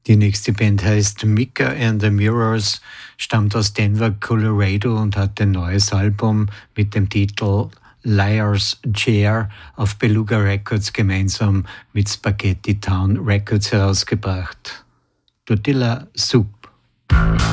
Die nächste Band heißt Mika and the Mirrors, stammt aus Denver, Colorado und hat ein neues Album mit dem Titel Liar's Chair auf Beluga Records gemeinsam mit Spaghetti Town Records herausgebracht. Tortilla Soup.